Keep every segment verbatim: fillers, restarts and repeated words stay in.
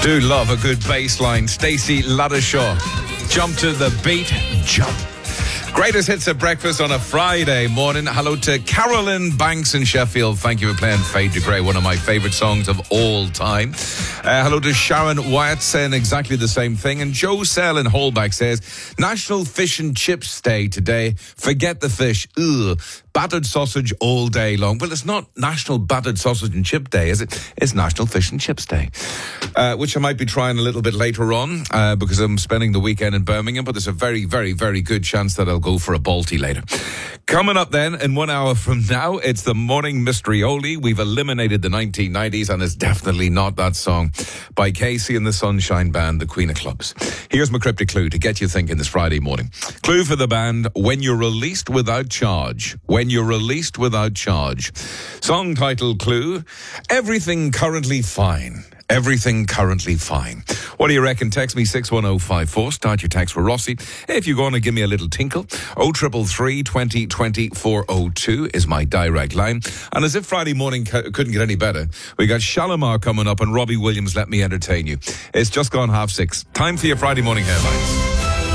Do love a good bass line. Stacey Laddershaw. Jump to the beat. Jump. Greatest hits at breakfast on a Friday morning. Hello to Carolyn Banks in Sheffield. Thank you for playing Fade to Grey, one of my favourite songs of all time. Uh, hello to Sharon Wyatt saying exactly the same thing. And Joe Sell in Holbeck says, National Fish and Chips Day today. Forget the fish. Ugh. Battered sausage all day long. Well, it's not National Battered Sausage and Chip Day, is it? It's National Fish and Chips Day, uh, which I might be trying a little bit later on uh, because I'm spending the weekend in Birmingham, but there's a very, very, very good chance that I'll go for a Balti later. Coming up then, in one hour from now, it's the Morning Mystery-Oli. We've eliminated the nineteen nineties, and it's definitely not that song by Casey and the Sunshine Band, the Queen of Clubs. Here's my cryptic clue to get you thinking this Friday morning. Clue for the band, When You're Released Without Charge. When you're released without charge. Song title clue, Everything Currently Fine. Everything currently fine. What do you reckon? Text me six one oh five four. Start your text for Rossi. If you're going to give me a little tinkle, oh triple three twenty twenty four oh two is my direct line. And as if Friday morning c- couldn't get any better, we got Shalimar coming up and Robbie Williams, Let Me Entertain You. It's just gone half six. Time for your Friday morning headlines.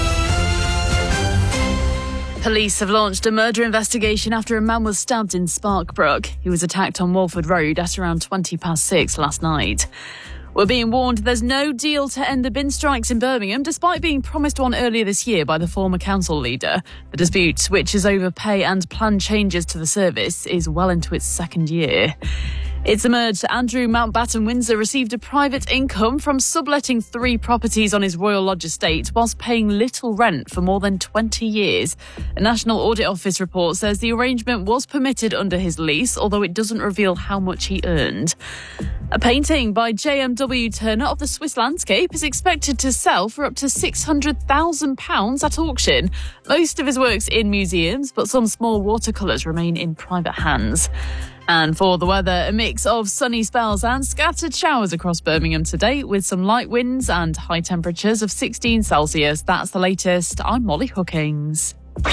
Police have launched a murder investigation after a man was stabbed in Sparkbrook. He was attacked on Walford Road at around twenty past six last night. We're being warned there's no deal to end the bin strikes in Birmingham, despite being promised one earlier this year by the former council leader. The dispute, which is over pay and planned changes to the service, is well into its second year. It's emerged that Andrew Mountbatten Windsor received a private income from subletting three properties on his Royal Lodge estate whilst paying little rent for more than twenty years. A National Audit Office report says the arrangement was permitted under his lease, although it doesn't reveal how much he earned. A painting by J M W Turner of the Swiss landscape is expected to sell for up to six hundred thousand pounds at auction. Most of his work's in museums, but some small watercolours remain in private hands. And for the weather, a mix of sunny spells and scattered showers across Birmingham today with some light winds and high temperatures of sixteen Celsius. That's the latest. I'm Molly Hookings. Wake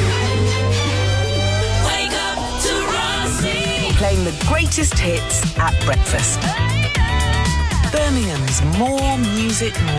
up to Rossi. Playing the greatest hits at breakfast. Birmingham's More Music